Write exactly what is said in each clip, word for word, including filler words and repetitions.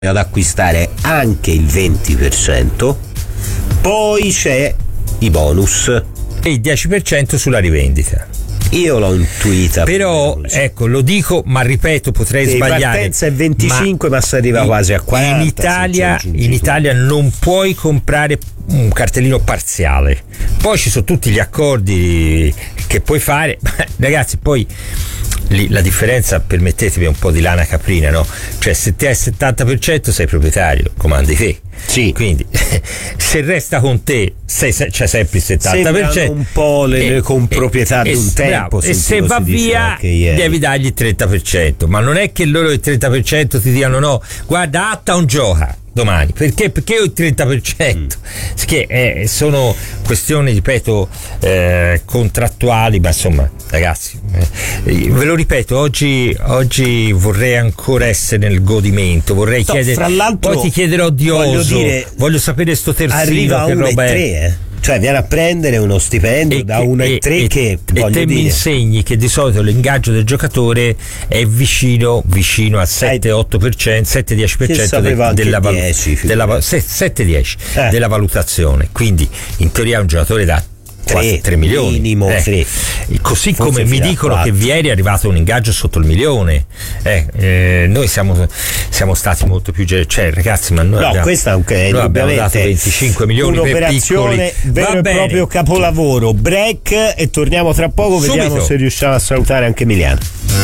ad acquistare anche il venti per cento, poi c'è i bonus e il dieci per cento sulla rivendita. Io l'ho intuita, però ecco, lo dico, ma ripeto, potrei sì, sbagliare. La partenza è venticinque, ma, ma si arriva in, quasi a quaranta. In Italia, in Italia non puoi comprare un cartellino parziale. Poi ci sono tutti gli accordi che puoi fare, ragazzi. Poi lì la differenza, permettetemi, è un po' di lana caprina, no? Cioè, se te hai il settanta per cento sei proprietario, comandi te. Sì. Quindi se resta con te sei, c'è sempre il settanta per cento. Sembrano un po' le, le comproprietà di un tempo. E se va via devi dargli il trenta per cento, ma non è che loro il trenta per cento ti diano no, guarda, atta un gioca domani, perché perché ho il trenta per cento? Mm. Che eh, sono questioni, ripeto, eh, contrattuali, ma insomma, ragazzi, eh, ve lo ripeto, oggi oggi vorrei ancora essere nel godimento, vorrei no, chiedere, fra l'altro, poi ti chiederò di oso, dire, voglio sapere sto terzino arriva che roba è. tre, eh? Cioè viene a prendere uno stipendio e da che, uno e tre che e te mi insegni che di solito l'ingaggio del giocatore è vicino vicino al sette otto per cento, sette dieci per cento de, della, dieci, della sette dieci eh. della valutazione, quindi in teoria un giocatore da tre milioni minimo, eh. tre. Così Forse come mi dicono che Vieri è arrivato un ingaggio sotto il milione, eh, eh, noi siamo, siamo stati molto più generosi, cioè ragazzi, ma noi no, abbiamo, questa è noi abbiamo dato venticinque milioni per piccoli, vero e proprio capolavoro. Break e torniamo tra poco. Subito. Vediamo se riusciamo a salutare anche Emiliano.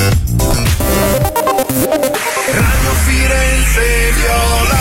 Radio Firenze Viola.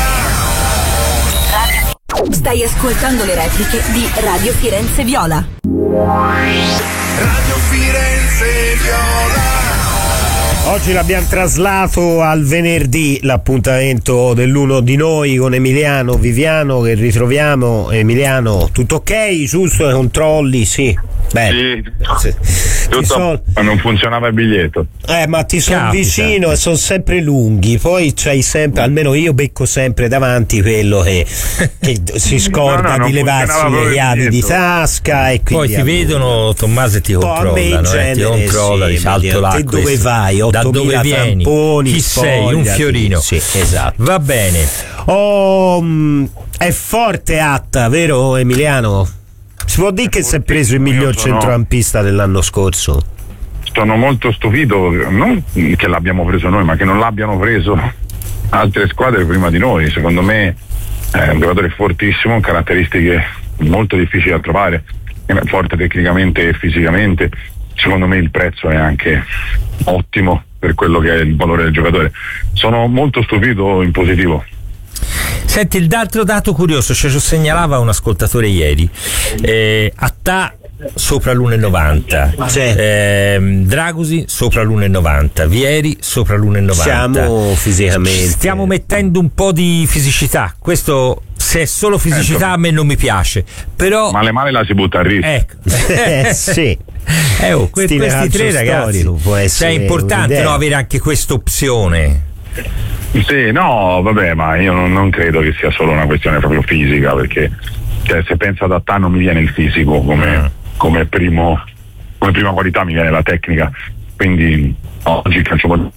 Stai ascoltando le repliche di Radio Firenze Viola. Radio Firenze Viola. Oggi l'abbiamo traslato al venerdì, l'appuntamento dell'uno di noi con Emiliano Viviano, che ritroviamo. Emiliano, tutto ok? Giusto? I controlli? Sì. Beh, sì, tutto, son... ma non funzionava il biglietto. Eh, ma ti sono vicino e sono sempre lunghi. Poi c'hai sempre, almeno io becco sempre davanti quello che, che si scorda no, no, di levarsi le chiavi di tasca. E poi ti vedono, Tommaso, e ti controllano, eh, ti controlla, sì, salto là. Te dove vai? Da dove vieni? Tamponi, chi sei? Un fiorino. Sì, esatto. Va bene. Oh, mh, è forte Atta, vero Emiliano? Si può dire che si è preso il miglior sono, centrocampista dell'anno scorso? Sono molto stupito, non che l'abbiamo preso noi, ma che non l'abbiano preso altre squadre prima di noi. Secondo me è un giocatore fortissimo, caratteristiche molto difficili da trovare, forte tecnicamente e fisicamente. Secondo me il prezzo è anche ottimo per quello che è il valore del giocatore. Sono molto stupito in positivo. Senti, il altro dato curioso, cioè ci segnalava un ascoltatore ieri, eh, Attà sopra l'uno e novanta, eh, Dragusi sopra l'uno e novanta, Vieri sopra l'uno e novanta. Siamo fisicamente, stiamo mettendo un po' di fisicità. Questo, se è solo fisicità, a me non mi piace, però male male la si butta a rischio. Ecco. eh, sì. Eh, oh, que- questi tre ragazzi, può essere, cioè, è importante, no, avere anche questa opzione. Sì, no, vabbè, ma io non, non credo che sia solo una questione proprio fisica, perché cioè, se penso ad Attà non mi viene il fisico come, mm. come, primo, come prima qualità, mi viene la tecnica, quindi oggi il calcio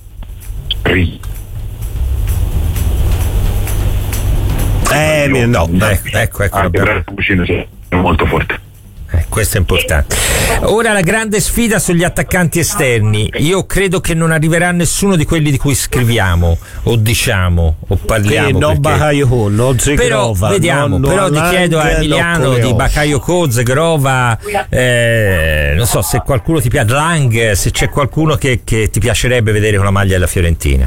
eh, no, eh, ecco, ecco, anche vicino, sì, è molto forte. Eh, questo è importante. Ora la grande sfida sugli attaccanti esterni. Io credo che non arriverà nessuno di quelli di cui scriviamo o diciamo o parliamo, no, perché... Bakayoko, no, però vediamo, no, però ti chiedo a Emiliano di Bakayoko, Zegrova, eh, non so se qualcuno ti piace, Lang, se c'è qualcuno che, che ti piacerebbe vedere con la maglia della Fiorentina.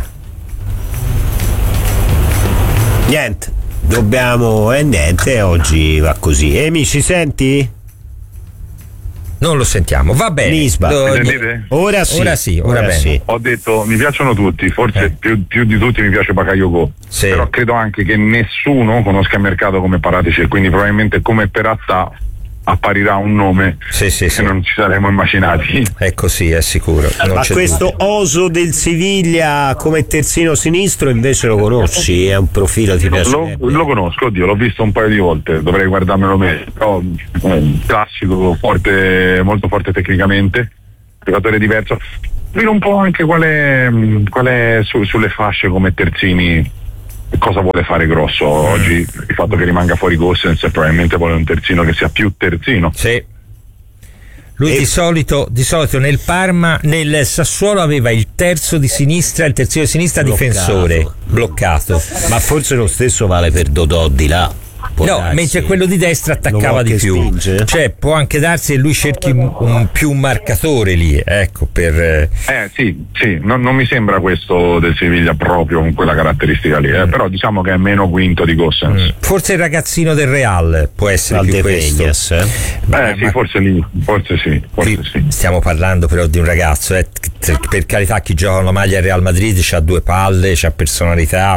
Niente, dobbiamo, eh niente, oggi va così. Emi, ci senti? Non lo sentiamo, va bene. Nisba. Do, sentite? Ora sì, ora sì, ora, ora bene. Sì. Ho detto mi piacciono tutti, forse eh. più, più di tutti mi piace Bakayoko, sì. Però credo anche che nessuno conosca il mercato come Paratici, quindi probabilmente come per Attà apparirà un nome sì, sì, che sì. non ci saremmo immaginati. È così, è sicuro. Non Ma questo dubbio. Oso del Siviglia come terzino sinistro invece lo conosci? È un profilo ti piace? Lo, lo conosco, oddio, l'ho visto un paio di volte, dovrei guardarmelo meglio, però un classico, forte, molto forte tecnicamente, giocatore diverso. Vedo un po' anche qual è, qual è su, sulle fasce come terzini cosa vuole fare grosso. Oggi il fatto che rimanga fuori Gosens probabilmente vuole un terzino che sia più terzino. Sì. Lui e... di solito di solito nel Parma, nel Sassuolo aveva il terzo di sinistra, il terzino di sinistra bloccato. Difensore bloccato. Ma forse lo stesso vale per Dodò di là. Può no, darsi. Mentre quello di destra attaccava di più. Spinge. Cioè può anche darsi che lui cerchi un, un più un marcatore lì, ecco, per eh sì, sì, non, non mi sembra questo del Siviglia proprio con quella caratteristica lì, eh, mm. però diciamo che è meno quinto di Gosens. Mm. Forse il ragazzino del Real può essere Al più questo. Peñas, eh, ma, eh sì, ma... forse lì, forse sì, forse sì. Stiamo parlando però di un ragazzo, eh, per carità, chi gioca con la maglia del Real Madrid c'ha due palle, c'ha personalità,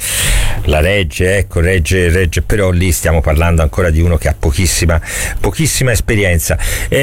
la regge, ecco, regge, regge, però lì stiamo parlando ancora di uno che ha pochissima pochissima esperienza.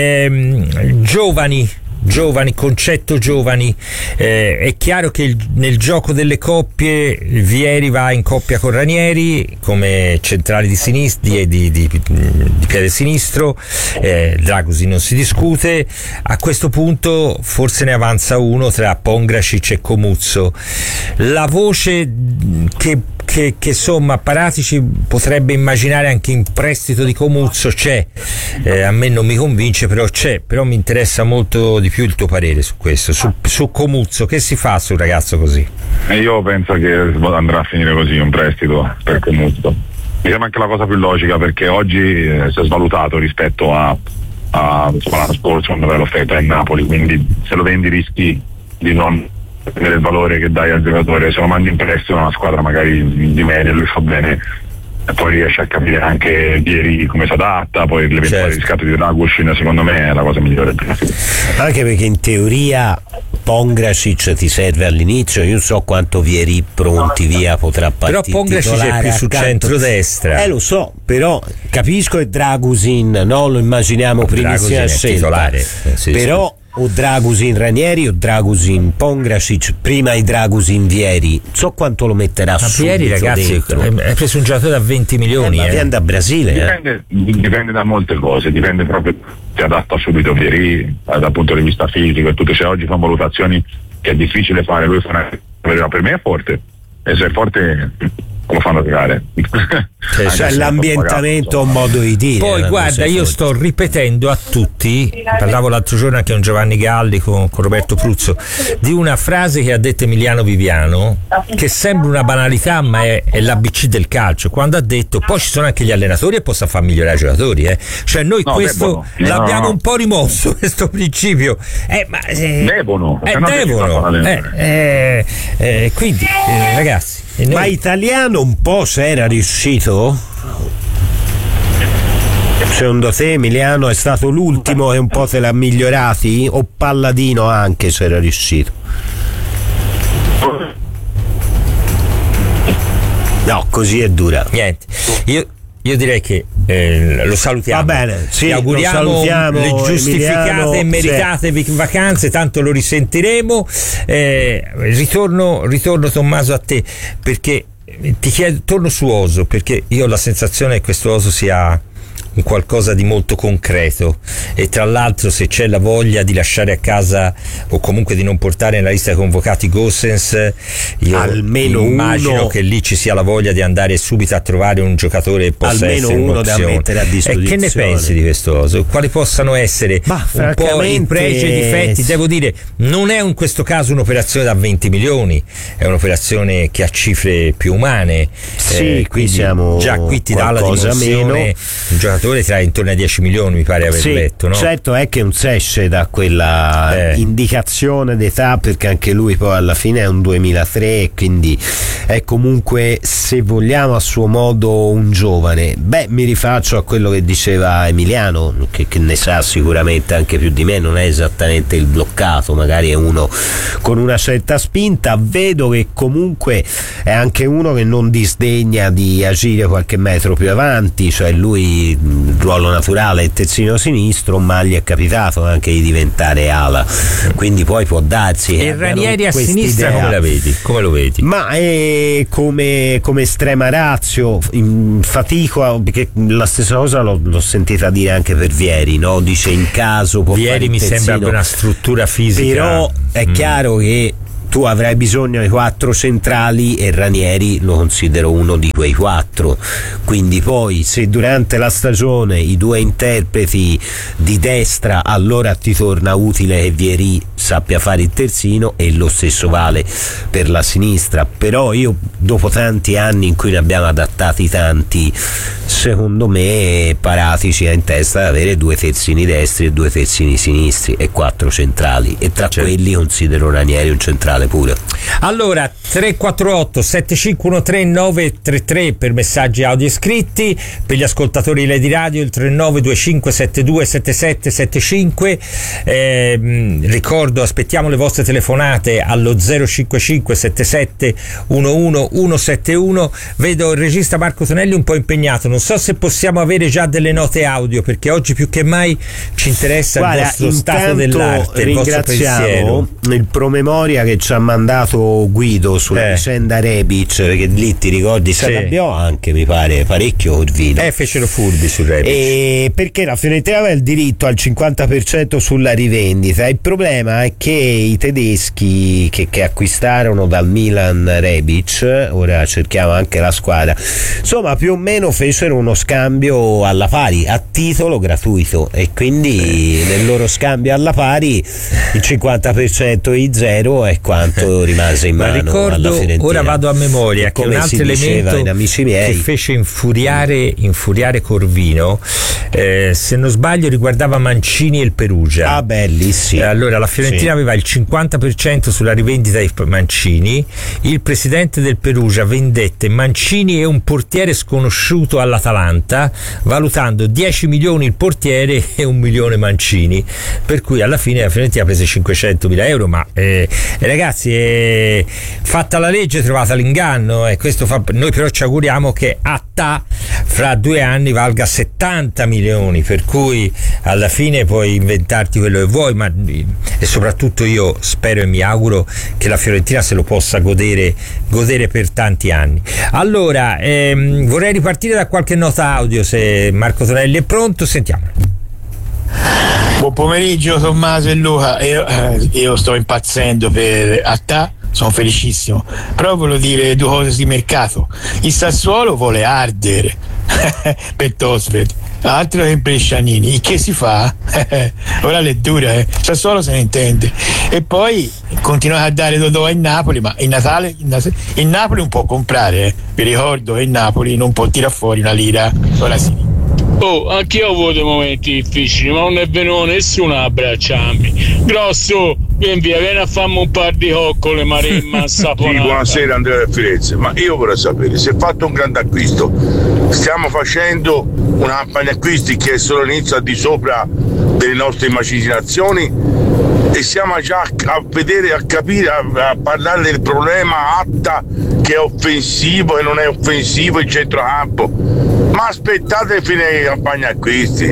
Ehm, giovani giovani, concetto giovani, eh, è chiaro che il, nel gioco delle coppie Vieri va in coppia con Ranieri come centrali di sinistra, di, di, di, di piede sinistro, eh, Dragusin non si discute. A questo punto forse ne avanza uno tra Pongracic e Comuzzo. La voce che Che, che insomma Paratici potrebbe immaginare anche in prestito di Comuzzo c'è, eh, a me non mi convince, però c'è, però mi interessa molto di più il tuo parere su questo, su, su Comuzzo. Che si fa su un ragazzo così? E io penso che andrà a finire così un prestito per Comuzzo. Mi sembra anche la cosa più logica, perché oggi eh, si è svalutato rispetto a, a insomma, l'anno scorso quando aveva l'offerta in Napoli, quindi se lo vendi rischi di non il valore che dai al giocatore. Se lo mandi in prestito a una squadra magari di media, lui fa bene e poi riesce a capire anche Vieri come si adatta, poi l'eventuale certo. riscatto di Dragusin secondo me è la cosa migliore, anche perché in teoria Pongracic ti serve all'inizio. Io so quanto Vieri pronti via potrà partire, però Pongracic è più su centrodestra, eh lo so, però capisco che Dragusin no, lo immaginiamo primissima scelta, eh, sì, però sì. O Dragusin Ranieri o Dragusin Pongracic, prima i Dragusin Vieri, so quanto lo metterà su Vieri, ragazzi, hai preso un giocatore da venti milioni, eh, ma eh. viene da Brasile, dipende, eh. dipende da molte cose, dipende proprio, si adatta subito Vieri eh, dal punto di vista fisico e tutto. Se oggi fanno valutazioni che è difficile fare, lui farà, per me è forte, e se è forte lo fanno giocare. Cioè, cioè l'ambientamento è un modo di dire. Poi guarda, io sto ripetendo a tutti, parlavo l'altro giorno anche con Giovanni Galli, con, con Roberto Pruzzo, di una frase che ha detto Emiliano Viviano, che sembra una banalità ma è, è l'A B C del calcio, quando ha detto poi ci sono anche gli allenatori e possono far migliorare i giocatori, eh. Cioè noi no, questo devono. l'abbiamo no. un po' rimosso questo principio, eh, ma, eh, devono, eh, devono eh, eh, eh, quindi eh, ragazzi, noi... ma italiano un po' se era riuscito. Secondo te Emiliano è stato l'ultimo che un po' te l'ha migliorati, o Palladino anche se era riuscito? No, così è dura. Niente, io Io direi che eh, lo salutiamo. Va bene, sì, ti auguriamo le giustificate Emiliano, e meritate sì. vacanze, tanto lo risentiremo. Eh, ritorno, ritorno Tommaso a te, perché ti chiedo, torno su Oso, perché io ho la sensazione che questo Oso sia un qualcosa di molto concreto, e tra l'altro se c'è la voglia di lasciare a casa o comunque di non portare nella lista dei convocati Gosens, io almeno immagino uno, che lì ci sia la voglia di andare subito a trovare un giocatore che possa almeno essere uno un'opzione. da mettere a disposizione. E che ne pensi di questo Oso? Quali possano essere bah, un po' i pregi e i difetti? Devo dire, non è in questo caso un'operazione da venti milioni, è un'operazione che ha cifre più umane. Sì, eh, qui siamo già qui ti dà la dimensione meno. Un giocatore tra intorno ai dieci milioni mi pare aver sì, letto, no? Certo è che non si esce da quella eh. indicazione d'età, perché anche lui poi alla fine è un duemilatré, quindi è comunque, se vogliamo, a suo modo un giovane. Beh, mi rifaccio a quello che diceva Emiliano, che, che ne sa sicuramente anche più di me, non è esattamente il bloccato, magari è uno con una certa spinta. Vedo che comunque è anche uno che non disdegna di agire qualche metro più avanti, cioè lui il ruolo naturale è terzino sinistro, ma gli è capitato anche di diventare ala, quindi poi può darsi che e Ranieri a sinistra idea. Come la vedi? Come lo vedi? Ma è come, come estrema ratio, in fatico, perché la stessa cosa l'ho, l'ho sentita dire anche per Vieri, no? Dice in caso può Vieri mi sembra una struttura fisica, però è mm. chiaro che tu avrai bisogno di quattro centrali e Ranieri lo considero uno di quei quattro, quindi poi se durante la stagione i due interpreti di destra, allora ti torna utile che Vieri sappia fare il terzino, e lo stesso vale per la sinistra. Però io, dopo tanti anni in cui ne abbiamo adattati tanti, secondo me Paratici ha in testa di avere due terzini destri e due terzini sinistri e quattro centrali, e tra certo. quelli considero Ranieri un centrale pure. Allora tre quattro otto sette cinque uno tre nove tre tre per messaggi audio scritti, per gli ascoltatori Lady Radio il tre nove due cinque sette due sette sette sette cinque. Eh, ricordo, aspettiamo le vostre telefonate allo zero cinque cinque sette sette uno uno uno sette uno. Vedo il regista Marco Tonelli un po' impegnato, non so se possiamo avere già delle note audio, perché oggi più che mai ci interessa Guarda, il vostro stato dell'arte, il vostro pensiero. Il promemoria che ci ha mandato Guido sulla eh. vicenda Rebic, perché lì ti ricordi sì. Sabbiò anche mi pare parecchio Corvino, eh fecero furbi su Rebic, e perché la Fiorentina aveva il diritto al cinquanta per cento sulla rivendita. Il problema è che i tedeschi che, che acquistarono dal Milan Rebic, ora cerchiamo anche la squadra, insomma più o meno fecero uno scambio alla pari a titolo gratuito, e quindi eh. nel loro scambio alla pari il cinquanta per cento e i zero è quanto rimase in mano. Ma ricordo, alla Fiorentina. Ora vado a memoria, che un altro elemento in amici miei, che fece infuriare, infuriare Corvino, eh, se non sbaglio riguardava Mancini e il Perugia. Ah, bellissimo. Eh, allora la Fiorentina sì. aveva il cinquanta per cento sulla rivendita di Mancini, il presidente del Perugia vendette Mancini e un portiere sconosciuto all'Atalanta, valutando dieci milioni il portiere e un milione Mancini, per cui alla fine la Fiorentina ha preso cinquecentomila euro. Ma eh, ragazzi, eh, fatta la legge trovata l'inganno, e eh, questo fa, noi però ci auguriamo che Atta fra due anni valga settanta milioni, per cui alla fine puoi inventarti quello che vuoi, ma e soprattutto io spero e mi auguro che la Fiorentina se lo possa godere godere per tanti anni. Allora ehm, vorrei ripartire da qualche nota audio, se Marco Tonelli è pronto, sentiamo. Buon pomeriggio Tommaso e Luca, io, eh, io sto impazzendo per Attà, sono felicissimo, però volevo dire due cose di mercato. Il Sassuolo vuole Arder per Tosved, altro che Brescianini, che si fa? Ora è dura, eh. Sassuolo se ne intende. E poi continuate a dare Dodò in Napoli, ma in Natale in Napoli non può comprare, eh. Vi ricordo che in Napoli non può tirare fuori una lira con la sinistra. Oh, anch'io ho avuto momenti difficili, ma non è venuto nessuno a abbracciarmi. Grosso, vieni via, vieni a farmi un par di coccole, maremma, saponata. Sì, buonasera Andrea da Firenze, ma io vorrei sapere, si è fatto un grande acquisto, stiamo facendo una campagna acquisti che è solo l'inizio al di sopra delle nostre immaginazioni, e siamo già a vedere, a capire, a, a parlare del problema Atta, che è offensivo e non è offensivo il centrocampo. Ma aspettate fine campagna acquisti,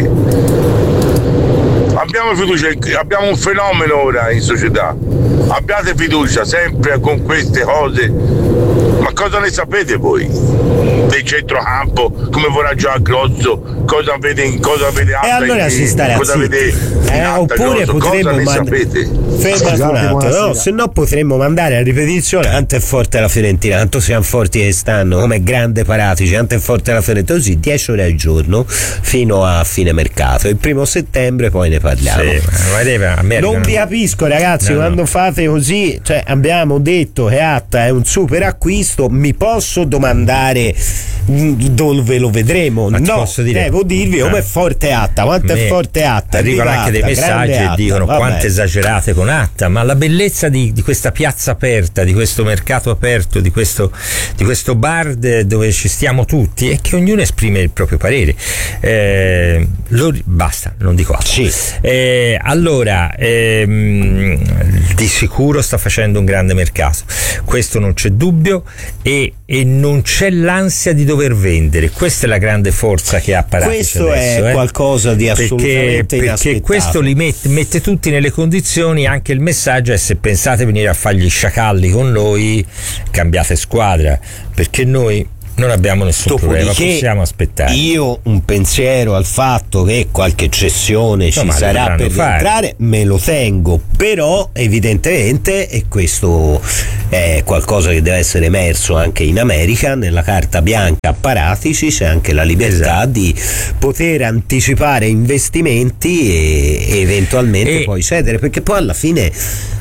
abbiamo fiducia, abbiamo un fenomeno ora in società, abbiate fiducia sempre con queste cose. Ma cosa ne sapete voi del centrocampo, come vorrà giocare Grozzo, cosa vede, cosa vede Atta, e allora in, si starà cosa vede eh, Atta, oppure Grozzo, potremmo cosa mand- ne sapete? Fermati un attimo, no, se no potremmo mandare a ripetizione tanto è forte la Fiorentina, tanto siamo forti che stanno, come grande Paratici, tanto è forte la Fiorentina, così dieci ore al giorno fino a fine mercato, il primo settembre poi ne parliamo. Sì, ma non vi capisco ragazzi, no, quando no. fate così, cioè abbiamo detto che Atta è un super acquisto, mi posso domandare dove lo vedremo? Ma no, posso dire, devo dirvi come è forte Atta, quanto è forte Atta. Arrivano anche dei messaggi che dicono quanto esagerate con Atta, ma la bellezza di, di questa piazza aperta, di questo mercato aperto, di questo, di questo bar dove ci stiamo tutti, è che ognuno esprime il proprio parere. Eh, lo, basta, non dico altro. Sì. Eh, allora, ehm, di sicuro sta facendo un grande mercato, questo non c'è dubbio, e, e non c'è l'ansia di dover vendere. Questa è la grande forza che ha Paratici. Questo adesso, è eh? qualcosa di assolutamente perché, perché questo li mette, mette tutti nelle condizioni. Anche il messaggio è: se pensate venire a fare gli sciacalli con noi, cambiate squadra, perché noi non abbiamo nessun problema, possiamo aspettare. Io un pensiero al fatto che qualche cessione no, ci sarà per rientrare me lo tengo, però evidentemente, e questo è qualcosa che deve essere emerso anche in America, nella carta bianca a Paratici c'è anche la libertà esatto. di poter anticipare investimenti e, e eventualmente e... poi cedere, perché poi alla fine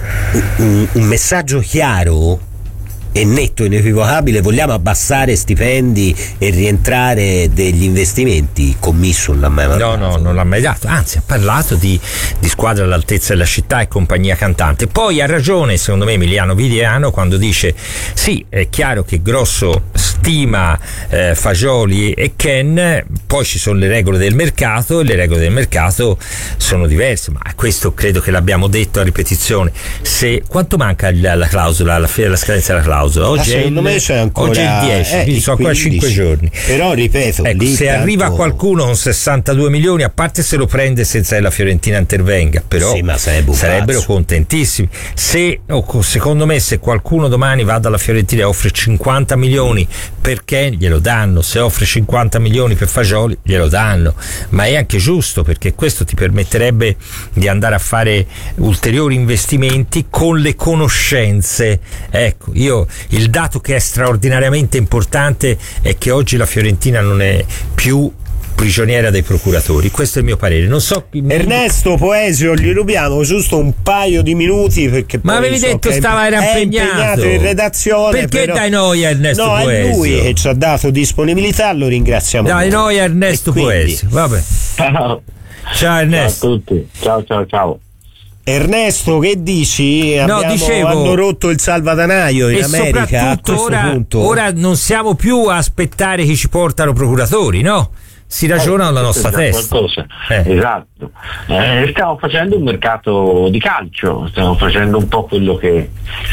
un, un messaggio chiaro e netto, inequivocabile: vogliamo abbassare stipendi e rientrare degli investimenti? Commisso non l'ha mai dato. No, no, non l'ha mai dato, anzi ha parlato di, di squadra all'altezza della città e compagnia cantante. Poi ha ragione secondo me Emiliano Viviano quando dice sì, è chiaro che Grosso stima eh, Fagioli e Ken, poi ci sono le regole del mercato e le regole del mercato sono diverse, ma questo credo che l'abbiamo detto a ripetizione. Se quanto manca la, la clausola alla fine della scadenza della clausola? Oggi, ah, secondo il, me c'è ancora, oggi è il dieci, eh, quindi sono ancora cinque giorni. Però ripeto, ecco, lì se tanto... arriva qualcuno con sessantadue milioni, a parte se lo prende senza che la Fiorentina intervenga, però sì, sarebbero contentissimi. Se oh, secondo me se qualcuno domani va dalla Fiorentina e offre cinquanta milioni perché glielo danno, se offre cinquanta milioni per Fagioli glielo danno, ma è anche giusto perché questo ti permetterebbe di andare a fare ulteriori investimenti con le conoscenze. Ecco, io il dato che è straordinariamente importante è che oggi la Fiorentina non è più prigioniera dei procuratori, questo è il mio parere. Non so. Ernesto Poesio, gli rubiamo giusto un paio di minuti perché ma avevi so detto stava era impegnato. impegnato in redazione. Perché però... dai noi a Ernesto no, Poesio? No, è lui che ci ha dato disponibilità, lo ringraziamo. Dai noi a Ernesto quindi... Poesio. Vabbè. Ciao. Ciao Ernesto. Ciao a tutti. Ciao ciao ciao. Ernesto, che dici? No, Abbiamo, dicevo, hanno rotto il salvadanaio in e America. A questo ora, punto. ora non siamo più a aspettare che ci portano procuratori, no? Si ragiona alla eh, nostra testa. Eh. Esatto. Eh, stiamo facendo un mercato di calcio, stiamo facendo un po' quello che,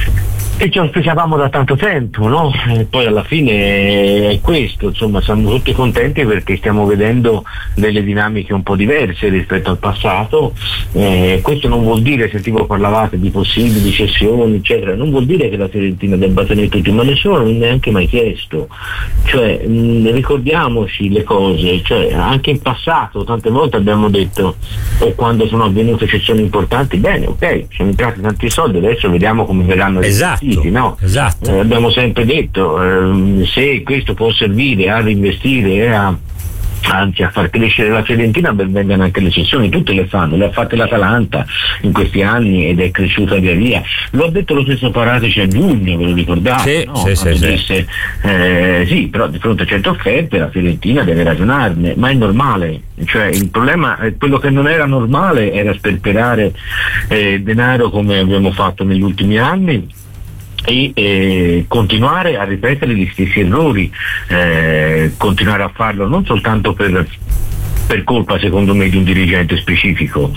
che ci auspicavamo da tanto tempo, no? E poi alla fine è questo, insomma, siamo tutti contenti perché stiamo vedendo delle dinamiche un po' diverse rispetto al passato. Eh, questo non vuol dire, sentivo parlavate di possibili cessioni, eccetera, non vuol dire che la Fiorentina debba tenere tutti, ma nessuno non neanche mai chiesto. Cioè, mh, ricordiamoci le cose, cioè anche in passato tante volte abbiamo detto, o quando sono avvenute cessioni importanti, bene, ok, sono entrati tanti soldi, adesso vediamo come verranno esatto. No? Esatto. Eh, abbiamo sempre detto eh, se questo può servire a reinvestire e a anzi a far crescere la Fiorentina, ben vengano anche le cessioni, tutte le fanno, le ha fatte l'Atalanta in questi anni ed è cresciuta via via. Lo ha detto lo stesso Paratici a giugno, ve lo ricordate? Sì, no? sì, sì, disse, eh, sì, però di fronte a certe offerte la Fiorentina deve ragionarne, ma è normale, cioè il problema, quello che non era normale era sperperare eh, denaro come abbiamo fatto negli ultimi anni e eh, continuare a ripetere gli stessi errori, eh, continuare a farlo non soltanto per, per colpa secondo me di un dirigente specifico,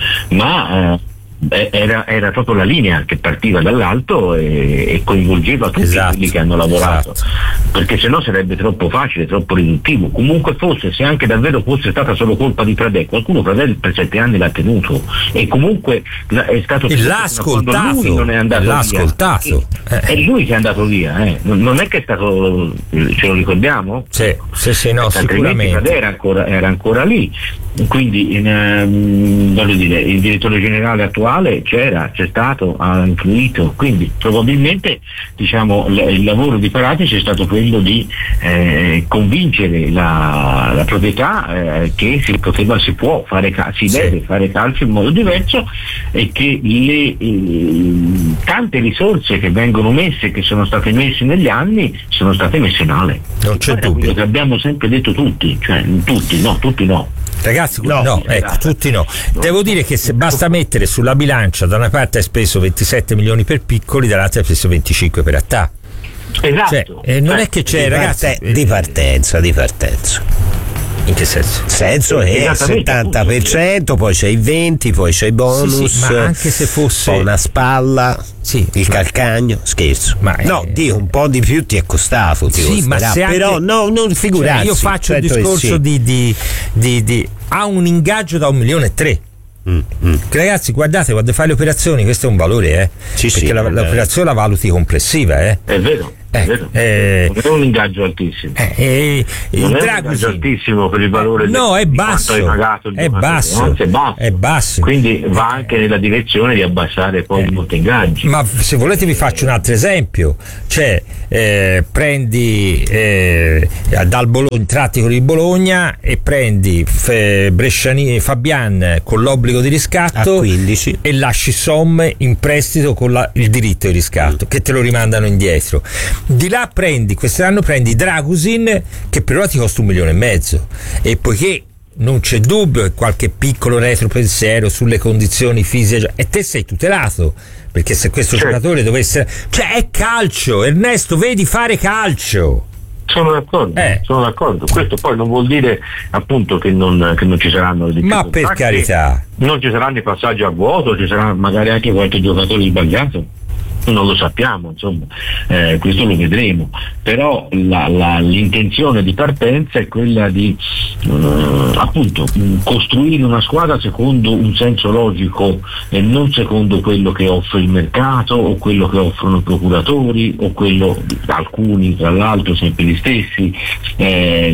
ma eh, Era, era proprio la linea che partiva dall'alto e, e coinvolgeva tutti esatto, quelli che hanno lavorato, esatto. Perché sennò sarebbe troppo facile, troppo riduttivo. Comunque fosse, se anche davvero fosse stata solo colpa di Pradè, qualcuno Pradè per sette anni l'ha tenuto e comunque è stato e l'ha ascoltato, lui non è andato l'ha via. ascoltato. Eh. È lui che è andato via, eh. non, non è che è stato, ce lo ricordiamo? Sì, sì, sì, no, sicuramente. Pradè era ancora, era ancora lì, quindi in, um, voglio dire, il direttore generale attuale c'era, c'è stato, ha influito, quindi probabilmente diciamo l- il lavoro di Paratici è stato quello di eh, convincere la, la proprietà eh, che si poteva, si può fare cal- si sì. deve fare calcio in modo diverso e che le eh, tante risorse che vengono messe, che sono state messe negli anni, sono state messe male. Non c'è dubbio. Quello che abbiamo sempre detto tutti, cioè tutti, no, tutti no. Ragazzi, no, no ecco, tutti no. Devo dire che se basta mettere sulla bilancia, da una parte hai speso ventisette milioni per Piccoli, dall'altra hai speso venticinque per Attà. Esatto. Cioè, eh, non eh, è che c'è, di ragazzi. Parte, di partenza, di partenza. In che senso? senso che è il settanta per cento, poi c'è i venti, poi c'è i bonus, sì, sì, ma anche se fosse una spalla, sì, il ma... calcagno, scherzo. Ma no, è... dico un po' di più ti è costato, ti sì, ma se però anche... no, non figurarsi. Cioè, io faccio il discorso sì. di, di, di, di ha un ingaggio da un milione e tre. Mm, mm. Ragazzi, guardate, quando fai le operazioni questo è un valore, eh? Sì, perché sì, la, l'operazione la valuti complessiva, eh? È vero. Eh, eh, non è un ingaggio altissimo. Eh, eh, non il è Dragusin, un ingaggio altissimo per il valore eh, no, del, è basso, di quanto hai pagato il è basso, anzi, è basso, è basso. Quindi va anche nella direzione di abbassare poi eh, molti ingaggi. Ma se volete vi faccio un altro esempio, cioè eh, prendi eh, dal Bologna, tratti con il Bologna e prendi F- Bresciani, Fabian con l'obbligo di riscatto a quindici e lasci Somme in prestito con la, il diritto di riscatto, mm. che te lo rimandano indietro. Di là prendi, quest'anno prendi Dragusin che però ti costa un milione e mezzo, e poiché non c'è dubbio che qualche piccolo retropensiero sulle condizioni fisiche e te sei tutelato, perché se questo certo. giocatore dovesse, cioè è calcio, Ernesto, vedi fare calcio. Sono d'accordo, eh. sono d'accordo. Questo poi non vuol dire appunto che non, che non ci saranno le difficoltà. Ma per carità, non ci saranno i passaggi a vuoto, ci sarà magari anche qualche giocatore sbagliato. Non lo sappiamo, insomma, eh, questo lo vedremo, però la, la, l'intenzione di partenza è quella di eh, appunto costruire una squadra secondo un senso logico e non secondo quello che offre il mercato o quello che offrono i procuratori o quello, alcuni tra l'altro sempre gli stessi. Eh,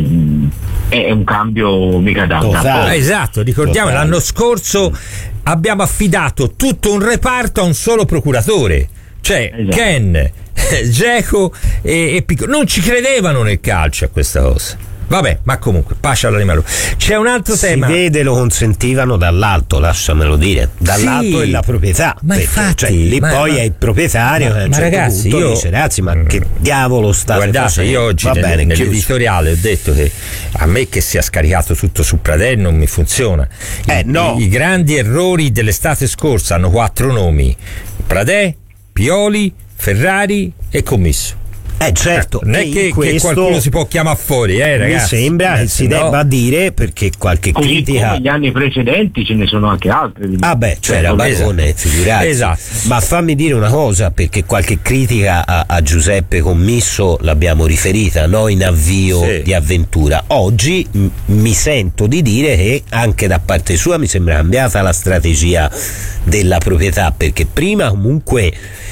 è un cambio mica da ah, esatto, ricordiamo Totale. L'anno scorso abbiamo affidato tutto un reparto a un solo procuratore, cioè esatto. Ken, Dzeko e, e Piccolo. Non ci credevano nel calcio a questa cosa. Vabbè, ma comunque, pace all'animale. C'è un altro si tema. Si vede, lo consentivano dall'alto, lasciamelo dire. Dall'alto sì, è la proprietà. Ma perché, infatti, cioè, lì ma, poi ma, è il proprietario. Ma, a un ma certo ragazzi, punto io dice, ragazzi, ma che diavolo state guardate, facendo? io oggi Va nel, bene, nell'editoriale ho detto che a me che sia scaricato tutto su Pradè non mi funziona. Eh, I, no. I, I grandi errori dell'estate scorsa hanno quattro nomi: Pradè, Pioli, Ferrari e Commisso. Eh certo, non è che, che qualcuno si può chiamare fuori, eh, ragazzi. Mi sembra eh, che si no. debba dire, perché qualche così critica. Come gli anni precedenti ce ne sono anche altri. Ah beh, c'era Barone, esatto. figurati. Esatto. Ma fammi dire una cosa, perché qualche critica a, a Giuseppe Commisso l'abbiamo riferita, no? In avvio sì. di avventura. Oggi m- mi sento di dire che anche da parte sua mi sembra cambiata la strategia della proprietà, perché prima comunque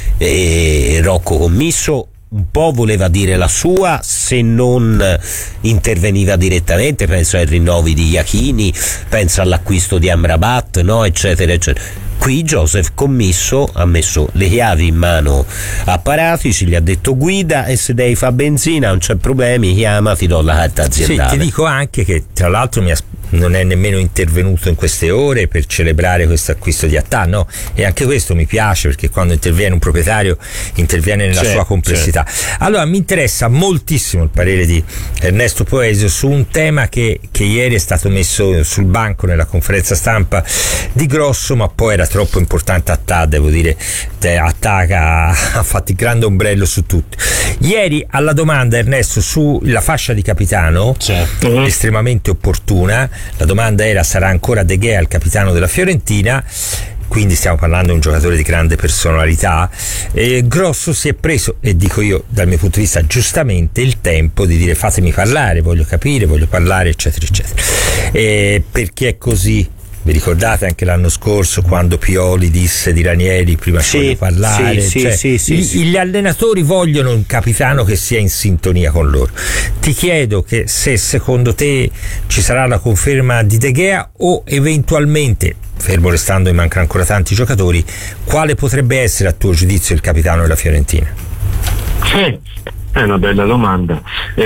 eh, Rocco Commisso un po' voleva dire la sua, se non interveniva direttamente, penso ai rinnovi di Iachini, penso all'acquisto di Amrabat, no, eccetera eccetera. Qui Joseph Commisso ha messo le chiavi in mano a Paratici, gli ha detto guida e se devi fa benzina non c'è problemi, chiama, ti do la carta aziendale. Sì, ti dico anche che tra l'altro mi ha non è nemmeno intervenuto in queste ore per celebrare questo acquisto di Attà, no? E anche questo mi piace, perché quando interviene un proprietario interviene nella certo, sua complessità. Certo. Allora mi interessa moltissimo il parere di Ernesto Poesio su un tema che, che ieri è stato messo sul banco nella conferenza stampa di Grosso, ma poi era troppo importante. Attà, devo dire, Attà ha fatto il grande ombrello su tutti. Ieri alla domanda, Ernesto, sulla fascia di capitano, certo. estremamente opportuna. La domanda era: sarà ancora De Gea il capitano della Fiorentina? Quindi stiamo parlando di un giocatore di grande personalità. E Grosso si è preso, e dico io dal mio punto di vista giustamente, il tempo di dire fatemi parlare, voglio capire, voglio parlare, eccetera eccetera. E perché è così? Vi ricordate anche l'anno scorso quando Pioli disse di Ranieri prima sì, voglio parlare? Sì, cioè, sì, sì, gli, sì. gli allenatori vogliono un capitano che sia in sintonia con loro. Ti chiedo che se secondo te ci sarà la conferma di De Gea o eventualmente, fermo restando che mancano ancora tanti giocatori, quale potrebbe essere a tuo giudizio il capitano della Fiorentina? Sì. È una bella domanda.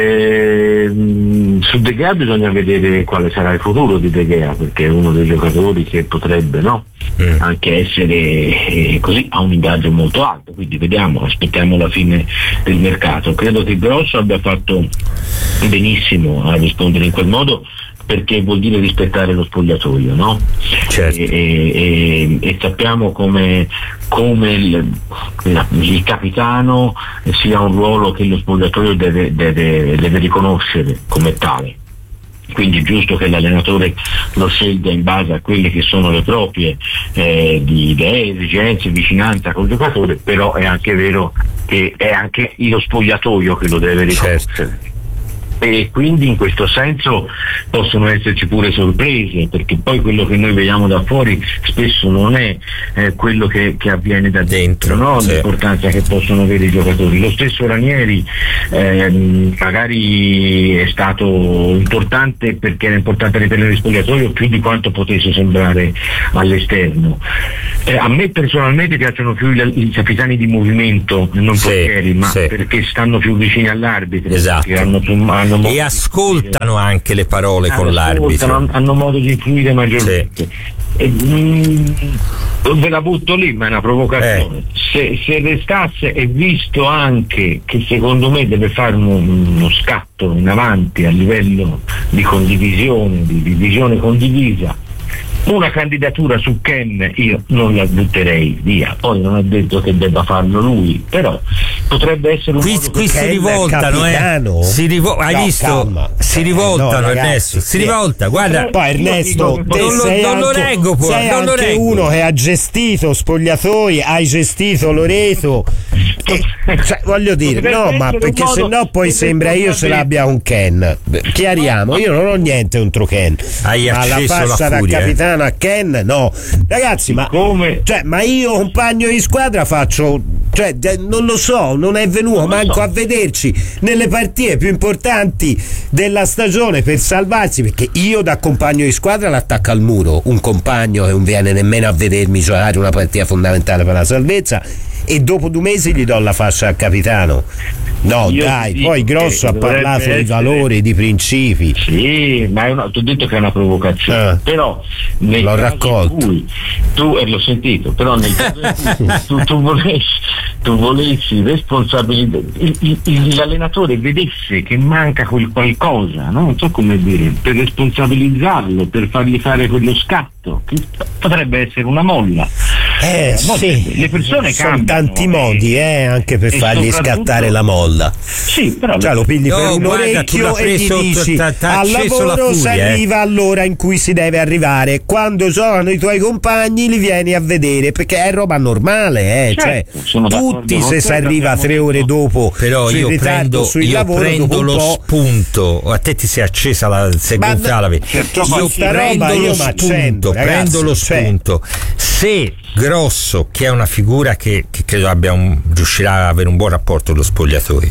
Eh, su De Gea bisogna vedere quale sarà il futuro di De Gea, perché è uno dei giocatori che potrebbe no? mm. anche essere eh, così, ha un ingaggio molto alto, quindi vediamo, aspettiamo la fine del mercato. Credo che Grosso abbia fatto benissimo a rispondere in quel modo, perché vuol dire rispettare lo spogliatoio, no? Certo. E, e, e sappiamo come, come il, il capitano sia un ruolo che lo spogliatoio deve, deve, deve riconoscere come tale. Quindi è giusto che l'allenatore lo scelga in base a quelle che sono le proprie eh, di idee, esigenze, vicinanza col giocatore, però è anche vero che è anche lo spogliatoio che lo deve riconoscere. Certo. e quindi in questo senso possono esserci pure sorprese, perché poi quello che noi vediamo da fuori spesso non è eh, quello che, che avviene da dentro, no? Sì. L'importanza che possono avere i giocatori. Lo stesso Ranieri eh, magari è stato importante perché era importante ripetere il spogliatoio più di quanto potesse sembrare all'esterno. Eh, a me personalmente piacciono più i, i capitani di movimento, non Sì, portieri, ma sì. perché stanno più vicini all'arbitro, Esatto. perché hanno, hanno modo E ascoltano anche le parole con ascoltano, l'arbitro. hanno modo di influire maggiormente. Sì. E, mm, ve la butto lì, ma è una provocazione. Eh. Se, se restasse e visto anche che secondo me deve fare uno, uno scatto in avanti a livello di condivisione, di, di visione condivisa, una candidatura su Ken io non la butterei via. Poi non è detto che debba farlo lui, però potrebbe essere un Qui, modo qui per- si Ken rivoltano, capitano? eh. Si rivo- hai No, visto? calma. Si Eh, rivoltano, no, ragazzi, Ernesto. Si sì. rivolta, guarda. Poi Ernesto, te non lo- sei non lo anche, reggo, poi, sei non lo anche reggo. uno che ha gestito spogliatoi, hai gestito Loreto. E, cioè, voglio dire, no, ma perché se no poi sembra io ce l'abbia con Ken. Chiariamo, io non ho niente contro Ken. Hai Ma la acceso la fascia da furia, eh. capitano a Ken, no. Ragazzi, ma Come? cioè, ma io compagno di squadra faccio, cioè, de- non lo so, non è venuto Non lo manco so. a vederci nelle partite più importanti della stagione per salvarsi, perché io da compagno di squadra l'attacco al muro, un compagno che non viene nemmeno a vedermi giocare una partita fondamentale per la salvezza, e dopo due mesi gli do la fascia al capitano. No, Io dai, ti poi dico Grosso che ha dovrebbe parlato di essere- valori, di principi. Sì, ma è una, ti ho detto che è una provocazione, Eh. però nel L'ho caso raccolto. in cui tu, e l'ho sentito, però nel caso in cui tu, tu volessi, tu volessi responsabilizzare, il- il- il- l'allenatore vedesse che manca quel qualcosa, no? Non so come dire, per responsabilizzarlo, per fargli fare quello scatto, che potrebbe essere una molla. Eh, mo- sì, le persone sono cambiano, tanti eh. modi, eh, anche per E fargli soprattutto- scattare la molla. Sì, però Cioè lo pigli No, per un guarda, tu orecchio l'ha e gli preso, dici t'ha- t'ha al acceso la lavoro si furia, eh. arriva all'ora in cui si deve arrivare, quando giocano i tuoi compagni li vieni a vedere, perché è roba normale, eh. Certo, cioè, sono d'accordo tutti con se te, si arriva abbiamo tre ore detto- dopo Però sul io ritardo prendo, sul io lavoro, prendo dopo un lo po'. spunto. A te ti si è accesa la si è Ma gonfiata la ve- certo, Io questa prendo roba lo io spunto, m'accendo, ragazzi, prendo lo cioè. spunto. Se Grosso, che è una figura che, che credo abbia un, riuscirà ad avere un buon rapporto con lo spogliatoio,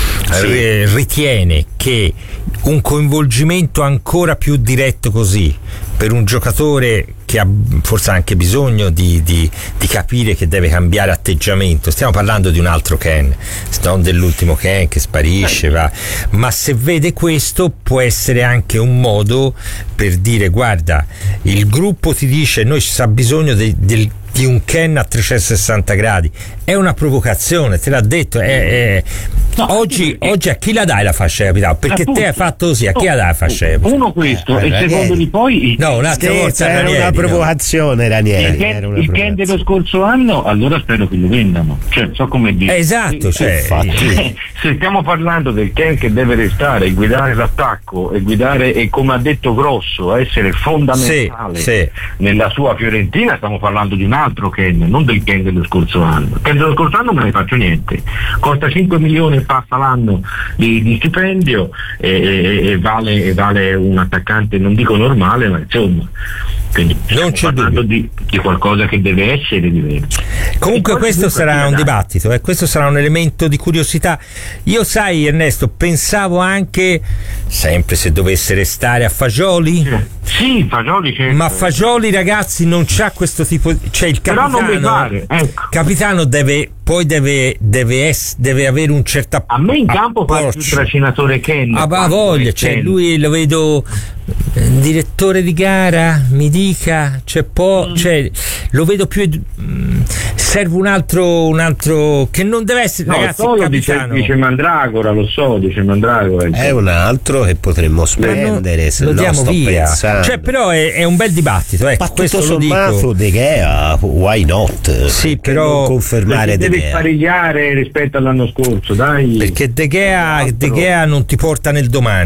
ri- ritiene che un coinvolgimento ancora più diretto così per un giocatore che ha forse anche bisogno di, di, di capire che deve cambiare atteggiamento, stiamo parlando di un altro Ken, non dell'ultimo Ken che sparisce, va. Ma se vede questo può essere anche un modo per dire: guarda, il gruppo ti dice noi ci sa bisogno de- del di un Ken a trecentosessanta gradi, è una provocazione, te l'ha detto, è, è... No, oggi, perché- oggi a chi la dai la fascia di capitano? Perché Appunto. te hai fatto così, a chi la dai la fascia di capitano? Uno questo, Eh, e Ranieri. secondo di poi No, un'altra volta Scherzo, era Ranieri, una no. provocazione, il Ranieri, Ken, era una il Ken provocazione. dello scorso anno, allora spero che lo vendano, cioè so come dire. Eh, esatto, cioè, infatti. Se stiamo parlando del Ken che deve restare, guidare l'attacco e guidare, e come ha detto Grosso, essere fondamentale Sì, sì. nella sua Fiorentina, stiamo parlando di un altro Ken, non del Ken dello scorso anno. Il Ken dello scorso anno non ne faccio niente, costa cinque milioni e passa l'anno di, di stipendio e, e- e vale, e vale un attaccante, non dico normale, ma insomma. Quindi stiamo c'è parlando dubbio. di, di qualcosa che deve essere diverso. Comunque E poi questo comunque sarà ti un dà- dibattito, eh? Questo sarà un elemento di curiosità. Io, sai, Ernesto, pensavo anche, sempre se dovesse restare, a Fagioli. Sì, Fagioli c'è. Ma Fagioli, ragazzi, non c'ha questo tipo di... Cioè il Però non mi capitano, pare, ecco. capitano deve poi deve deve, ess- deve avere un certo A me in campo fa più approccio. tracinatore Ken. Ah, ma quanto voglia, è cioè Ken. lui lo vedo eh, direttore di gara, mi dica, c'è po', Mm. cioè lo vedo più mm, serve un altro un altro che non deve essere, No, ragazzi, so, il lo dice, capitano. dice Mandragora, lo so, dice Mandragora. È un altro che potremmo Ma no, spendere, se lo no diamo sto via. pensando. Cioè, però è, è un bel dibattito, ecco, Ma questo tutto lo dico. sommato De Gea, why not? Sì, Perché però- non confermare De Devi Gea. sparigliare rispetto all'anno scorso, dai. Perché De Gea, Un altro. De Gea non ti porta nel domani.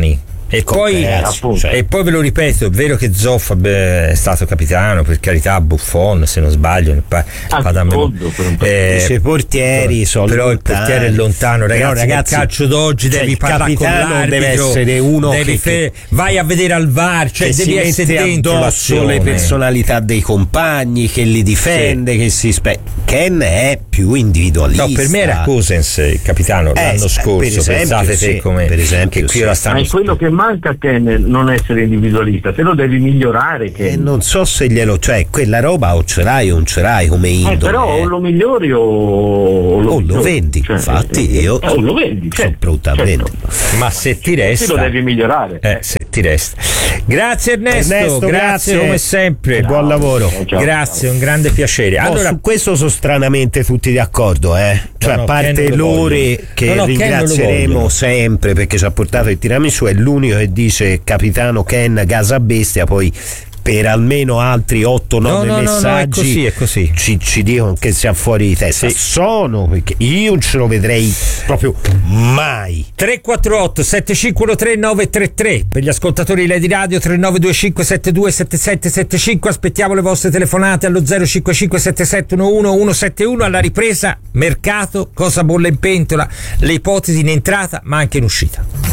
E poi, ragazzi, cioè. e poi ve lo ripeto, è vero che Zoff è stato capitano, per carità, Buffon se non sbaglio, pa, ah, mondo, eh, i portieri sono però lontani. Il portiere è lontano, ragazzi, però, ragazzi il calcio d'oggi cioè, devi parlare con l'arbitro, deve essere uno devi che, fe- vai a vedere al V A R, cioè devi essere dentro addosso le personalità dei compagni, che li difende, sì. che si spe- Ken è più individualista. No, per me era Cosens il capitano eh, l'anno scorso, per esempio, pensate sì, te come per esempio, che qui sì. ora stanno. Ma è quello che manca a Ken, non essere individualista, se lo devi migliorare. Ken. Eh, non so se glielo, cioè quella roba o ce l'hai o non ce l'hai come indole. Eh, però o lo migliori o, o lo, o lo vendi, cioè, infatti eh, io eh, o lo vendi, sono certo, pronto a certo. vendere. Ma se ti resta, se lo devi migliorare. Eh, se ti resta. Grazie Ernesto, Ernesto grazie, grazie come sempre. Ciao. Buon lavoro. Ciao, ciao. Grazie, un grande piacere. Allora, oh, su questo sono stranamente tutti d'accordo, eh? Cioè, no, a parte Lore che no, no, ringrazieremo sempre perché ci ha portato il tiramisù, è l'unico che dice capitano Ken Casa Bestia, poi per almeno altri otto nove no, no, messaggi no, no, è così, è così. Ci, ci dicono che siamo fuori di testa. Sì. Sono, perché io non ce lo vedrei proprio mai. tre quattro otto sette cinque uno tre nove tre tre per gli ascoltatori di Lady Radio, tre nove due cinque sette due sette sette sette cinque. Aspettiamo le vostre telefonate allo zero cinque cinque sette sette uno uno uno sette uno. Alla ripresa mercato, cosa bolle in pentola, le ipotesi in entrata ma anche in uscita.